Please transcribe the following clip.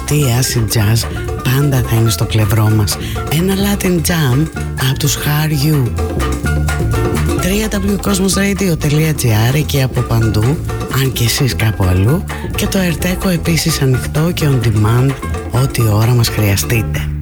αυτή η acid jazz πάντα θα είναι στο πλευρό μας. Ένα Latin jam από τους Are You. www.cosmosradio.gr, εκεί από παντού, αν και εσείς κάπου αλλού, και το Ερτέκο επίσης ανοιχτό και on demand ό,τι ώρα μας χρειαστείτε.